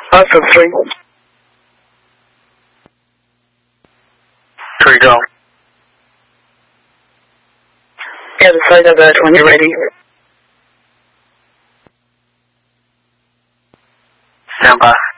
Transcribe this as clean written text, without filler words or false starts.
Awesome, 3. 3, go. Yeah, the side of that when you're ready. Stand by.